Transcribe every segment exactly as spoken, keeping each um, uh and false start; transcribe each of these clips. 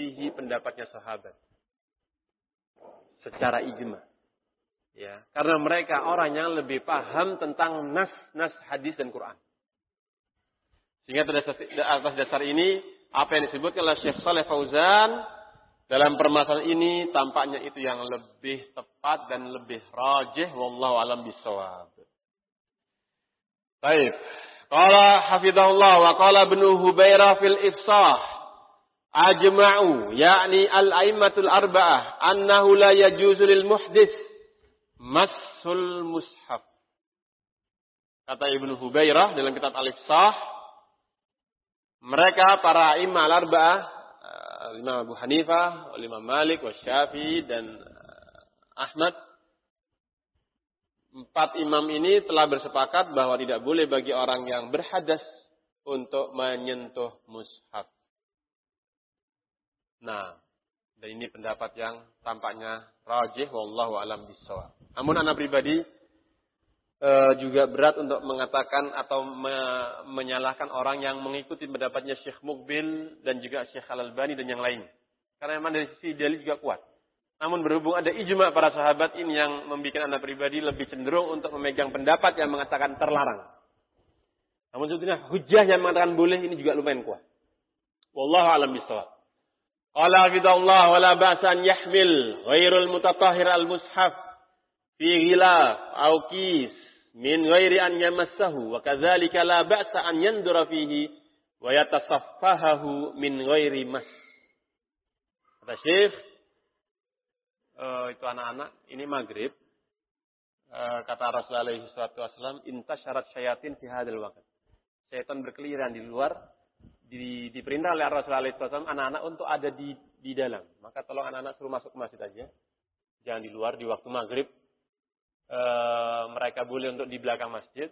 melebihi pendapatnya sahabat secara ijma. Ya, karena mereka orang yang lebih paham tentang nas-nas hadis dan Quran. Sehingga atas dasar ini apa yang disebutkan oleh Syekh Shalih Fauzan dalam permasalahan ini tampaknya itu yang lebih tepat dan lebih rajih, wallahu alam bissawab. Baik. Qala hafizahullah wa qala Ibnu Hubairah fil Ifsah ajma'u yakni al-a'immatul arba'ah annahu la yajuzu lil muhdits massul mushaf. Kata Ibnu Hubairah dalam kitab Al-Ifsah, mereka para a'imah al-arba'ah, Imam Abu Hanifah, Imam Malik, Syafi'i dan Ahmad, empat imam ini telah bersepakat bahwa tidak boleh bagi orang yang berhadas untuk menyentuh mushaf. Nah, dan ini pendapat yang tampaknya rajih, wallahu alam bissawab. Namun anak pribadi e, juga berat untuk mengatakan atau me, menyalahkan orang yang mengikuti pendapatnya Syekh Muqbil dan juga Syekh Al-Albani dan yang lain. Karena memang dari sisi dalil juga kuat. Namun berhubung ada ijma para sahabat ini yang membuat anak pribadi lebih cenderung untuk memegang pendapat yang mengatakan terlarang. Namun sebetulnya hujah yang mengatakan boleh ini juga lumayan kuat. Wallahu a'lam bishawab. Qala hafizahullah wala ba'sa an yahmil ghairul mutatahhir al-mushaf fi ghilaf aw qis min ghairi an yamassahu wa kadzalika la ba'sa an yandura fihi wa yatasaffahahu min ghairi mas. Kata Syekh, Uh, itu anak-anak, ini maghrib. Uh, kata Rasulullah alaihi wasallam, intasyarat syayatin fi hadzal waqt. Syaitan berkeliaran di luar, di, diperintah oleh Rasulullah alaihi wasallam anak-anak untuk ada di di dalam. Maka tolong anak-anak suruh masuk ke masjid aja. Jangan di luar di waktu maghrib. Uh, mereka boleh untuk di belakang masjid.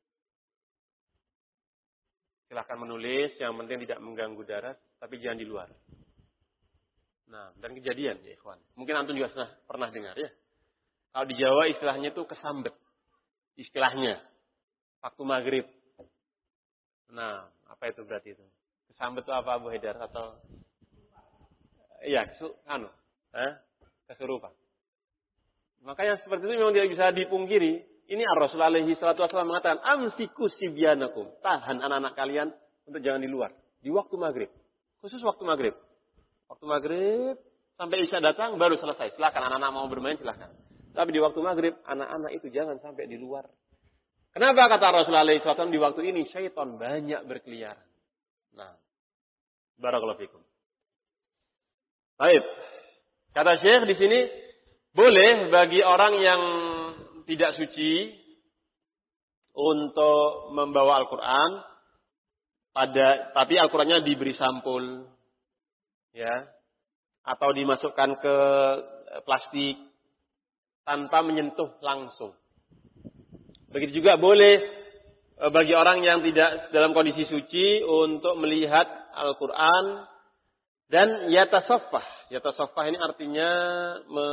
Silahkan menulis, yang penting tidak mengganggu darat, tapi jangan di luar. Nah, dan kejadian ya ikhwan. Mungkin antum juga pernah, pernah dengar ya. Kalau di Jawa istilahnya itu kesambet. Istilahnya. Waktu maghrib. Nah, apa itu berarti itu? Kesambet itu apa Abu Haidar? Atau iya, kesu, anu, eh? kesurupan. Maka yang seperti itu memang tidak bisa dipungkiri. Ini Rasulullah alaihi wasallam mengatakan, amsiku sibyanakum. Tahan anak-anak kalian untuk jangan di luar. Di waktu maghrib. Khusus waktu maghrib. Waktu maghrib sampai isya datang baru selesai. Silakan anak-anak mau bermain silakan. Tapi di waktu maghrib anak-anak itu jangan sampai di luar. Kenapa kata Rasulullah shallallahu alaihi wasallam di waktu ini syaitan banyak berkeliaran. Nah, barakallahu fikum. Baik. Kata Syekh di sini boleh bagi orang yang tidak suci untuk membawa Al-Qur'an pada tapi Al-Qur'annya diberi sampul. Ya, atau dimasukkan ke plastik tanpa menyentuh langsung. Begitu juga boleh bagi orang yang tidak dalam kondisi suci untuk melihat Al-Quran dan yatasaffah. Yatasaffah ini artinya me,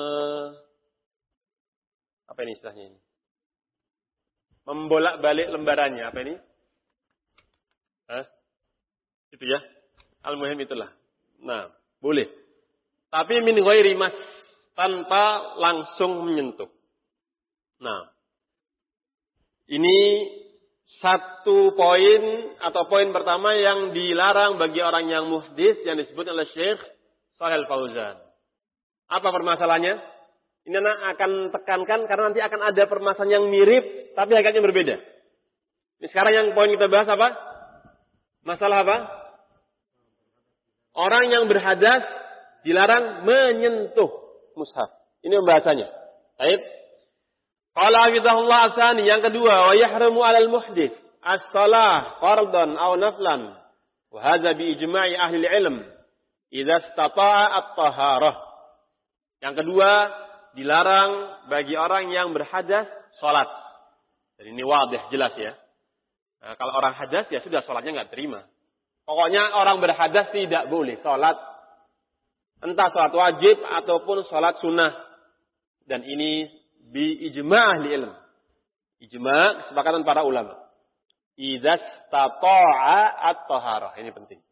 apa ini istilahnya ini? Membolak-balik lembarannya. Apa ini? Hah? Itu ya. Al-muhim itulah. Nah, boleh. Tapi min ghairi mas, tanpa langsung menyentuh. Nah, ini satu poin atau poin pertama yang dilarang bagi orang yang muhdits yang disebut oleh Syekh Shalih Fauzan. Apa permasalahannya? Ini anak akan tekankan karena nanti akan ada permasalahan yang mirip tapi agaknya berbeda. Ini sekarang yang poin kita bahas apa? Masalah apa? Orang yang berhadas dilarang menyentuh mushaf. Ini pembahasannya. Baik. Qala hafizahullah asani yang kedua, wa yahramu 'alal muhdits as-shalah fardhan aw naflan. Wa hadza bi ijma'i ahli ilm idza istata'a at-taharah. Yang kedua, dilarang bagi orang yang berhadas salat. Jadi ini wadih jelas ya. Nah, kalau orang hadas ya sudah salatnya enggak terima. Pokoknya orang berhadas tidak boleh sholat. Entah sholat wajib ataupun sholat sunnah. Dan ini bi ijma' ahli ilm. Ijma' kesepakatan para ulama. Idza stata'a at-taharah. Ini penting.